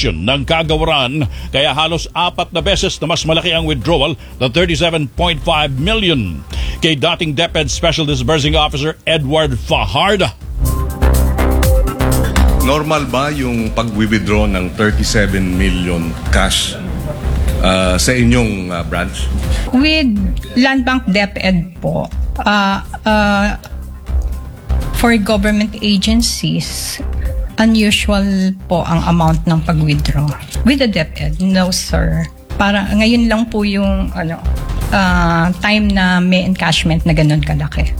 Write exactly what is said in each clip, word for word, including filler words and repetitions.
operation ng kagawaran, kaya halos apat na beses na mas malaki ang withdrawal na thirty-seven point five million. Kay dating DepEd Special Disbursing Officer Edward Fajardo. Normal ba yung pag-withdraw ng thirty-seven million cash uh, sa inyong uh, branch? With Land Bank DepEd po, uh, uh, for government agencies, unusual po ang amount ng pag-withdraw. With the DepEd, no sir. Para ngayon lang po yung ano, uh, time na may encashment na ganun kalaki.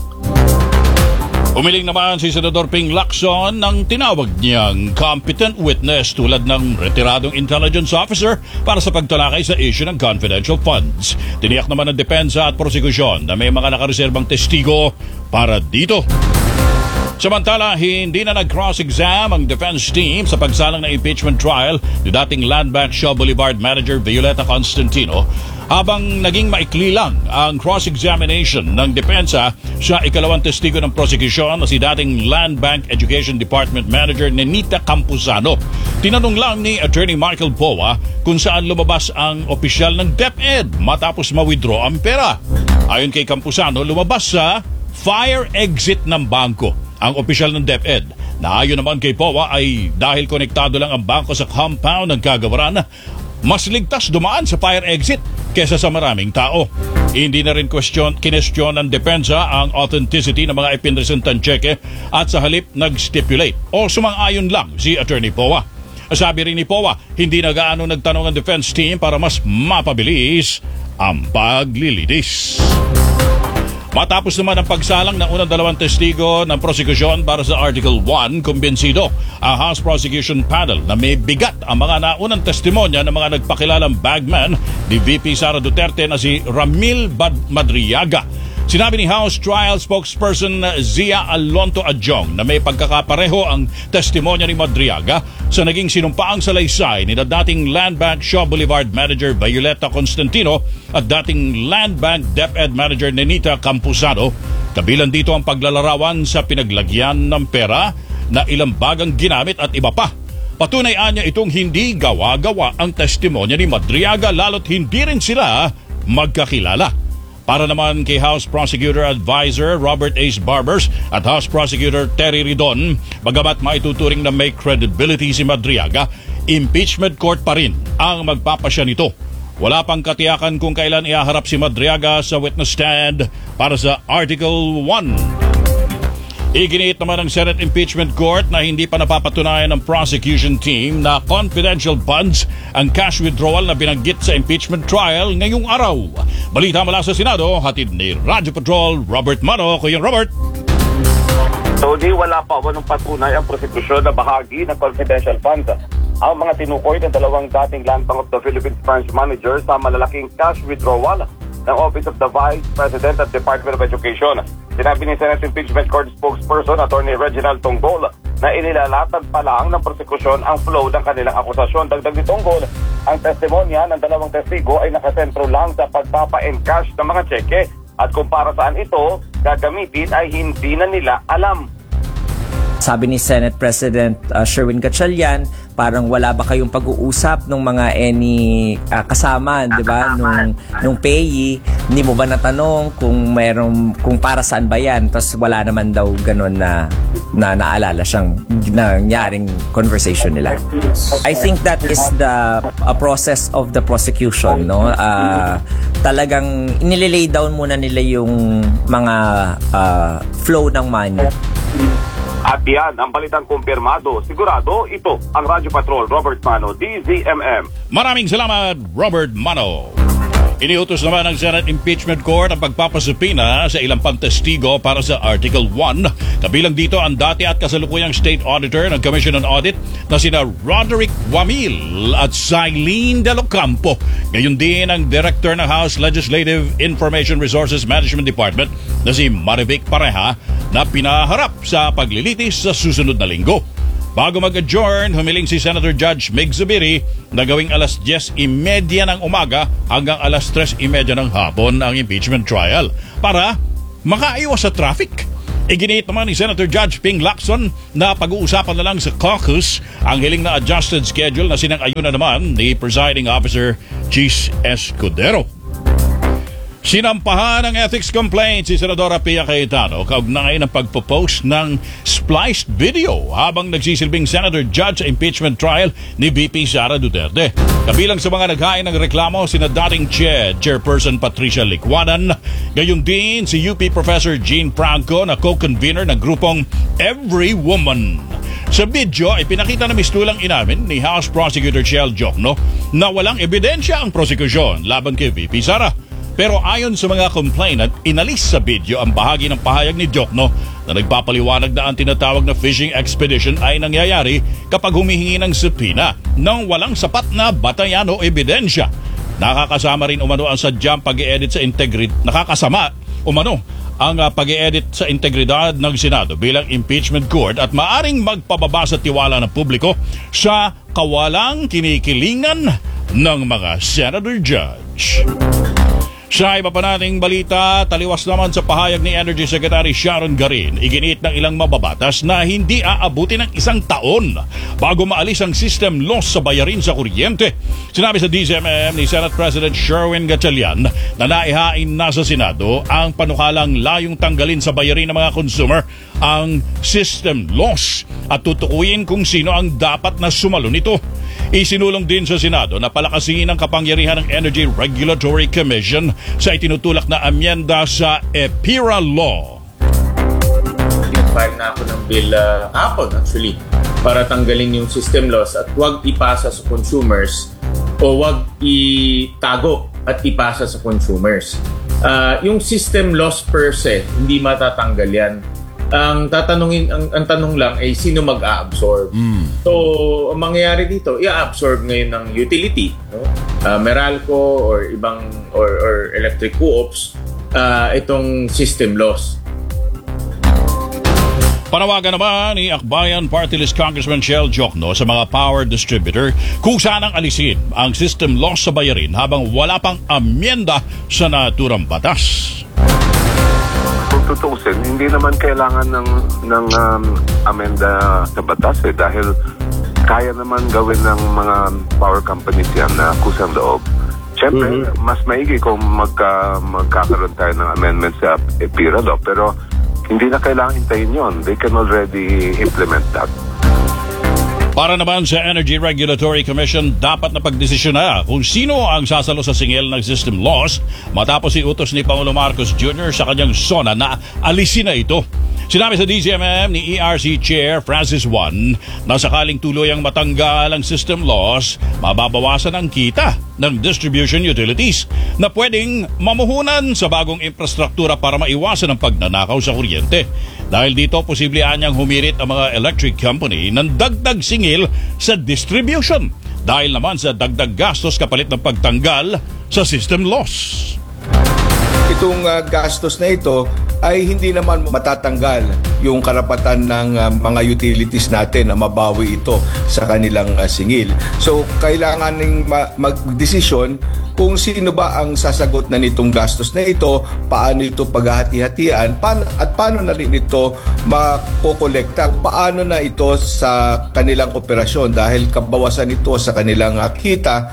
Umiling naman si Senador Ping Lacson ng tinawag niyang competent witness tulad ng retiradong intelligence officer para sa pagtalakay sa issue ng confidential funds. Tiniyak naman ng depensa at prosekusyon na may mga nakareserbang testigo para dito. Samantala, hindi na nag-cross-exam ang defense team sa pagsalang ng impeachment trial ni dating Land Bank Shaw Boulevard Manager Violeta Constantino habang naging maikli lang ang cross-examination ng depensa sa ikalawang testigo ng prosecution na si dating Land Bank Education Department Manager Nenita Campuzano. Tinanong lang ni Attorney Michael Poa kung saan lumabas ang opisyal ng DepEd matapos ma-withdraw ang pera. Ayon kay Campuzano, lumabas sa fire exit ng bangko ang opisyal ng DepEd. Naayon naman kay Poa ay dahil konektado lang ang bangko sa compound ng kagawaran, mas ligtas dumaan sa fire exit kesa sa maraming tao. Hindi na rin question, kinestyon ng depensa ang authenticity ng mga ipinresentang cheque at sa halip nag-stipulate o sumang-ayon lang si Attorney Poa. Sabi rin ni Poa, hindi na gaano nagtanong ang defense team para mas mapabilis ang paglilitis. Matapos naman ang pagsalang ng unang dalawang testigo ng prosekusyon para sa Article one, kumbinsido ang House Prosecution Panel na may bigat ang mga naunang testimonya ng mga nagpakilalang bagman ni V P Sara Duterte na si Ramil Madriaga. Sinabi ni House Trial Spokesperson Zia Alonto Adjong na may pagkakapareho ang testimonya ni Madriaga sa naging sinumpaang salaysay ni na dating Land Bank Shaw Boulevard Manager Violeta Constantino at dating Land Bank DepEd Manager Nenita Campuzano. Kabilang dito ang paglalarawan sa pinaglagyan ng pera na ilang bagang ginamit at iba pa. Patunay anya itong hindi gawa-gawa ang testimonya ni Madriaga lalo't hindi rin sila magkakilala. Para naman kay House Prosecutor Advisor Robert Ace Barbers at House Prosecutor Terry Ridon, bagamat maituturing na may credibility si Madriaga, impeachment court pa rin ang magpapasya nito. Wala pang katiyakan kung kailan ihaharap si Madriaga sa witness stand para sa Article one. Iginiit naman ng Senate Impeachment Court na hindi pa napapatunayan ng prosecution team na confidential funds ang cash withdrawal na binanggit sa impeachment trial ngayong araw. Balita mula sa Senado, hatid ni Radyo Patrol Robert Mano. Kuya Robert. So di wala pa wanong patunay ang prosekusyon na bahagi ng confidential funds ang mga tinukoy ng dalawang dating Land Bank of the Philippines branch manager sa malalaking cash withdrawal ng Office of the Vice President at Department of Education. Sinabi ni Senate Impeachment Court spokesperson Attorney Reginald Tonggol na inilalatag pa lang ng prosekusyon ang flow ng kanilang akusasyon. Dagdag ni Tonggol, ang testimonya ng dalawang testigo ay nakasentro lang sa pagpapa-encash ng mga cheque at kung para saan ito gagamitin ay hindi na nila alam. Sabi ni Senate President uh, Sherwin Gatchalian, parang wala ba kayong pag-uusap ng mga any uh, kasama, 'di ba, nung nung payee, hindi mo ba natanong kung mayroong kung para saan ba 'yan? Tapos wala naman daw ganoon na na naalala siyang nangyaring conversation nila. I think that is the a process of the prosecution, no? Uh, talagang inililay down muna nila yung mga uh, flow ng money. At yan, ang balitang kumpirmado. Sigurado, ito ang Radyo Patrol, Robert Mano, D Z M M. Maraming salamat, Robert Mano. Iniutos naman ng Senate Impeachment Court ang pagpapasupina sa ilang pantestigo para sa Article one. Kabilang dito ang dati at kasalukuyang State Auditor ng Commission on Audit na sina Roderick Wamil at Silene De Locampo. Ngayon din ang Director ng House Legislative Information Resources Management Department na si Marivic Pareha na pinaharap sa paglilitis sa susunod na linggo. Bago mag-adjourn, humiling si Senator Judge Mig Zubiri na gawing alas diyes trenta ng umaga hanggang alas tres trenta ng hapon ang impeachment trial para makaiwas sa traffic. Iginiit naman ni Senator Judge Ping Lacson na pag-uusapan na lang sa caucus ang hiling na adjusted schedule na sinang-ayunan naman ni Presiding Officer Chis Escudero. Sinampahan ng ethics complaint si Senadora Pia Cayetano kaugnay ng pagpo-post ng spliced video habang nagsisilbing Senator Judge sa impeachment trial ni V P Sara Duterte. Kabilang sa mga naghain ng reklamo sina dating Chair, Chairperson Patricia Licuanan, gayon din si U P Professor Jean Franco na co-convener ng grupong Every Woman. Sa video ay pinakita na mistulang inamin ni House Prosecutor Chel Jokno na walang ebidensya ang prosekusyon laban kay V P Sara. Pero ayon sa mga complainant, inalis sa video ang bahagi ng pahayag ni Jokno na nagpapaliwanag na ang tinatawag na fishing expedition ay nangyayari kapag humihingi ng subpoena nang walang sapat na batayan o ebidensya. Nakakasama rin umano ang sadyang pag-i-edit sa integridad, nakakasama umano ang uh, pag-i-edit sa integridad ng Senado bilang impeachment court at maaring magpababa sa tiwala ng publiko sa kawalang kinikilingan ng mga Senator Judge. Sa iba pa nating balita, taliwas naman sa pahayag ni Energy Secretary Sharon Garin, iginiit ng ilang mababatas na hindi aabuti ng isang taon bago maalis ang system loss sa bayarin sa kuryente. Sinabi sa D Z M M ni Senate President Sherwin Gatchalian na naihain na sa Senado ang panukalang layong tanggalin sa bayarin ng mga consumer ang system loss at tutukuyin kung sino ang dapat na sumalo nito. Isinulong din sa Senado na palakasin ang kapangyarihan ng Energy Regulatory Commission sa itinutulak na amyenda sa EPIRA Law. File na ako ng bill uh, hapon actually para tanggalin yung system loss at huwag ipasa sa consumers o huwag itago at ipasa sa consumers. Uh, yung system loss per se, hindi matatanggal yan. Ang tatanungin ang, ang tanong lang ay sino mag-a-absorb. Mm. So, ang mangyayari dito, i-absorb ngayon ng utility, no? Uh, Meralco or ibang or, or electric co-ops uh, itong system loss. Panawagan naman ni Akbayan Party List Congressman Chel Jokno sa mga power distributor kung saan ang alisin ang system loss sa bayarin habang wala pang amyenda sa naturang batas. Tutuusin, hindi naman kailangan ng ng um, amenda sa batas eh, dahil kaya naman gawin ng mga power companies yan na kusang loob. Siyempre, mm-hmm. mas maigi kung magka, magkakaroon tayo ng amendment sa EPIRA Law, pero hindi na kailangan hintayin yun. They can already implement that. Para naman sa Energy Regulatory Commission, dapat na pagdesisyon na kung sino ang sasalo sa singil ng system loss matapos iutos ni Pangulo Marcos Junior sa kanyang SONA na alisin na ito. Sinabi sa D Z M M ni E R C Chair Francis Juan na sakaling tuluyang matanggal ang system loss, mababawasan ang kita ng distribution utilities na pwedeng mamuhunan sa bagong infrastruktura para maiwasan ang pagnanakaw sa kuryente. Dahil dito, posible anyang humirit ang mga electric company ng dagdag singil sa distribution dahil naman sa dagdag gastos kapalit ng pagtanggal sa system loss. Itong uh, gastos na ito ay hindi naman matatanggal yung karapatan ng uh, mga utilities natin na mabawi ito sa kanilang uh, singil. So, kailangan ng ma- magdesisyon kung sino ba ang sasagot na nitong gastos na ito, paano ito paghahati-hatian, paano, at paano na rin ito makokolekta, paano na ito sa kanilang operasyon dahil kabawasan ito sa kanilang uh, kita.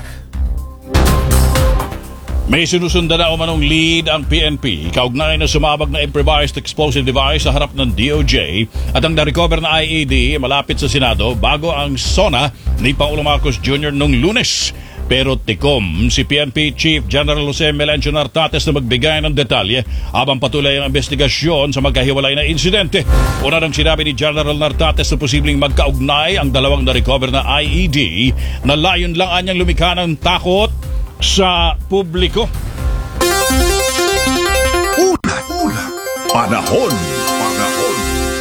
May sinusundan na umanong lead ang P N P kaugnay na sumabog na improvised explosive device sa harap ng D O J at ang na-recover na I E D malapit sa Senado bago ang SONA ni Pangulo Marcos Junior noong Lunes. Pero tikom si P N P Chief General Jose Melencio Nartates na magbigay ng detalye habang patuloy ang investigasyon sa magkahiwalay na insidente. Una nang sinabi ni General Nartates na posibleng magkaugnay ang dalawang na-recover na I E D na layon lang anyang lumikha ng takot sa publiko. Ulat, ulat, panahon, panahon.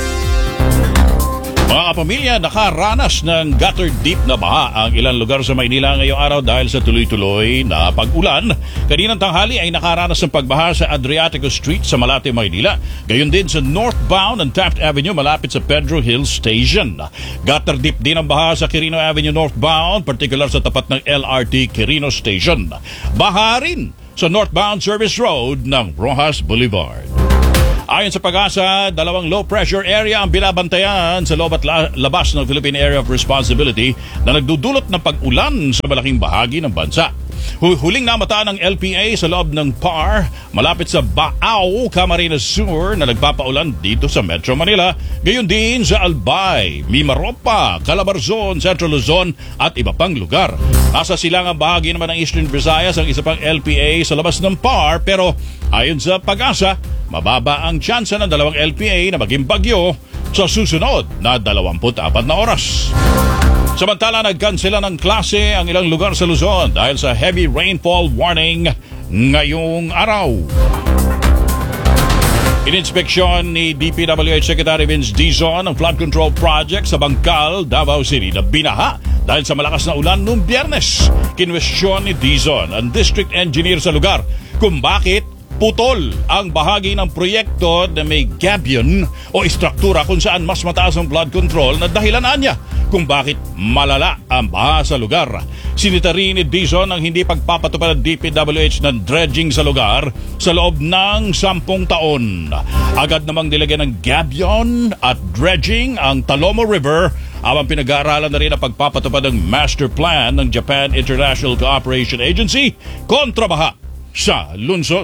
Mga kapamilya, nakaranas ng gutter deep na baha ang ilang lugar sa Maynila ngayong araw dahil sa tuloy-tuloy na pag-ulan. Kaninang tanghali ay nakaranas ng pagbaha sa Adriatico Street sa Malate, Maynila. Gayon din sa northbound and Taft Avenue malapit sa Pedro Hill Station. Gutter deep din ang baha sa Quirino Avenue northbound, particular sa tapat ng L R T Quirino Station. Baha rin sa northbound service road ng Rojas Boulevard. Ayon sa Pag-asa, dalawang low-pressure area ang binabantayan sa loob at la- labas ng Philippine Area of Responsibility na nagdudulot ng pag-ulan sa malaking bahagi ng bansa. Hu- Huling namata ng L P A sa loob ng P A R malapit sa Baao, Camarines Sur na nagpapaulan dito sa Metro Manila, gayon din sa Albay, Mimaropa, Calabarzon, Central Luzon at iba pang lugar. Nasa silangang bahagi naman ng Eastern Visayas ang isa pang L P A sa labas ng P A R, pero ayon sa Pag-asa, mababa ang tsansa ng dalawang L P A na maging bagyo sa susunod na dalawampu't apat na oras. Samantala, nagkansela ng klase ang ilang lugar sa Luzon dahil sa heavy rainfall warning ngayong araw. Ininspeksyon ni D P W H Secretary Vince Dizon ang flood control project sa Bangkal, Davao City na binaha dahil sa malakas na ulan noong Biyernes. Kinwestiyon ni Dizon ang district engineer sa lugar kung bakit putol ang bahagi ng proyekto na may gabion o istruktura kung saan mas mataas ang flood control na dahilanan niya kung bakit malala ang baha sa lugar. Sinita rin ni Dizon ang hindi pagpapatupad ng D P W H ng dredging sa lugar sa loob ng sampung taon. Agad namang nilagyan ng gabion at dredging ang Talomo River, habang pinag-aaralan na rin ang pagpapatupad ng master plan ng Japan International Cooperation Agency kontra baha sa lungsod.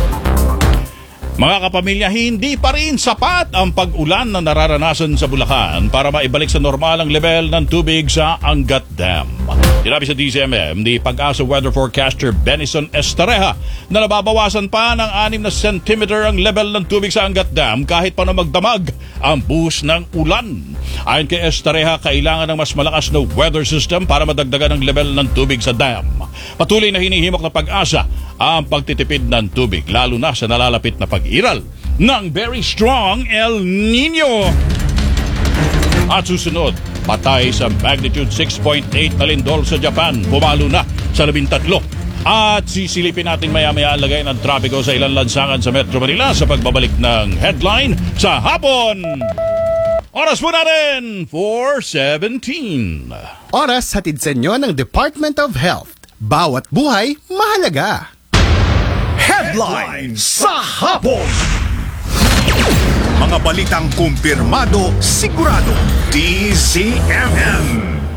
Mga kapamilya, hindi pa rin sapat ang pag-ulan na nararanasan sa Bulacan para maibalik sa normal ang level ng tubig sa Angat Dam. Sinabi sa D Z M M ni Pag-asa weather forecaster Benison Estareja na nababawasan pa ng anim na sentimeter ang level ng tubig sa Angat Dam kahit pa na magdamag ang buhos ng ulan. Ayon kay Estareja, kailangan ng mas malakas na weather system para madagdagan ang level ng tubig sa dam. Patuloy na hinihimok ng Pag-asa ang pagtitipid ng tubig, lalo na sa nalalapit na pag-iral ng very strong El Nino. At susunod, patay sa magnitude six point eight na lindol sa Japan, pumalo na sa labintatlo. At sisilipin natin maya-maya ang lagay ng trapiko sa ilang lansangan sa Metro Manila sa pagbabalik ng headline sa hapon. Oras po natin, four seventeen. Oras hatid sa inyo ng Department of Health. Bawat buhay, mahalaga. Headline sa hapon. Mga balitang kumpirmado, sigurado. D Z M M.